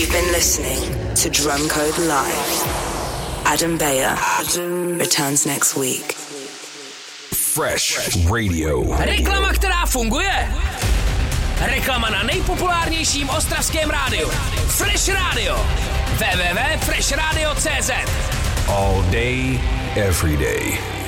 You've been listening to Drumcode Live. Adam Beyer returns next week. Fresh Radio. Reklama, která funguje. Reklama na nejpopulárnějším ostravském rádiu. Fresh Radio. www.freshradio.cz. All day, every day.